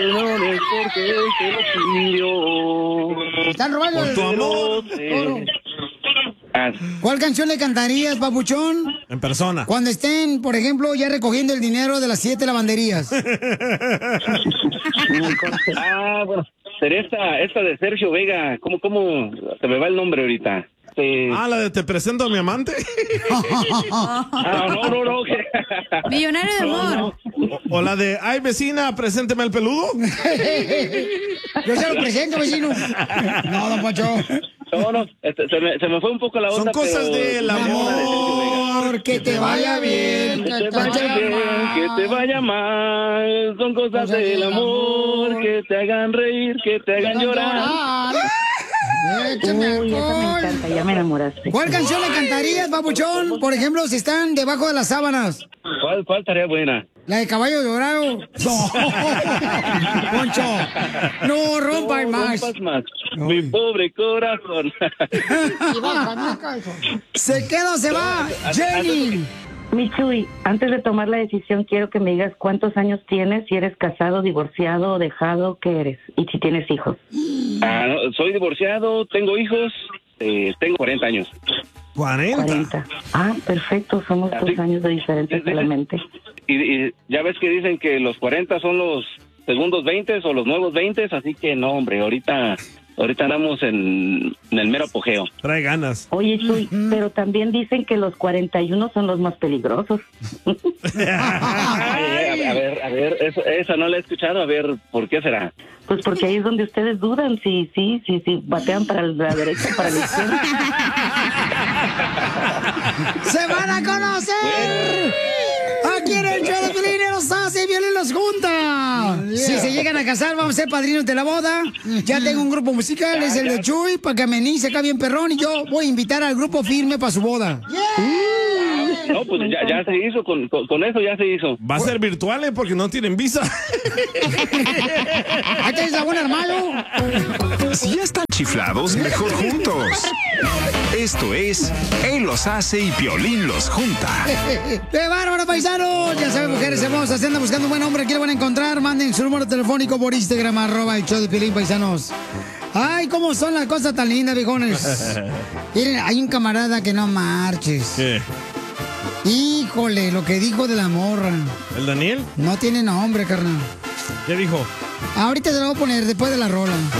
Perdones porque te lo pidió. Están robando Por tu amor. oro. ¿Cuál canción le cantarías, papuchón? En persona. Cuando estén, por ejemplo, ya recogiendo el dinero de las 7 lavanderías. Bueno, sería esta de Sergio Vega. ¿Cómo se me va el nombre ahorita? La de Te presento a mi amante. No. Millonario de amor. O la de Ay, vecina, presénteme el peludo. Yo se lo presento, vecino. No, don Poncho. No, se me fue un poco la onda. Son cosas del amor, que te vaya bien, que te vaya bien, que te vaya mal. Son cosas del amor, que te hagan reír, que te hagan llorar. Uy, esa me encanta, ya me enamoraste. ¿Cuál canción le cantarías, papuchón? Por ejemplo, si están debajo de las sábanas. ¿Cuál tarea buena? La de Caballo Dorado. No, Poncho, no rompas más. No. Mi pobre corazón. ¿Se queda o se va? Jenny. Michuy, antes de tomar la decisión, quiero que me digas cuántos años tienes, si eres casado, divorciado, dejado, ¿qué eres? Y si tienes hijos. No, soy divorciado, tengo hijos, tengo 40 años. 40. Perfecto, somos 2 años de diferencia solamente. Y ya ves que dicen que los 40 son los segundos 20 o los nuevos 20, así que no, hombre, ahorita andamos en el mero apogeo. Trae ganas. Oye, Chuy, pero también dicen que los 41 son los más peligrosos. A ver, esa no la he escuchado, a ver, ¿por qué será? Pues porque ahí es donde ustedes dudan si batean para la derecha o para la izquierda. ¡Se van a conocer! Aquí en el show de Piolín los hace y Piolín los junta. Si se llegan a casar, vamos a ser padrinos de la boda. Ya tengo un grupo musical, es el de Chuy, para que amenice acá bien perrón. Y yo voy a invitar al grupo firme para su boda. No, pues ya se hizo, con eso ya se hizo. Va a ser virtual, porque no tienen visa. Ahí tenés a buen armado. Si ya están chiflados, mejor juntos. Esto es Él los hace y Piolín los junta. ¡Qué bárbaro, paisanos! Ya saben, mujeres hermosas, si andan buscando un buen hombre, aquí lo van a encontrar. Manden su número telefónico por Instagram, @el show de Piolín, paisanos. Ay, cómo son las cosas tan lindas, viejones. Miren, hay un camarada que no marches. ¿Qué? Híjole, lo que dijo de la morra. ¿El Daniel? No tiene nombre, carnal. ¿Qué dijo? Ahorita te lo voy a poner después de la rola.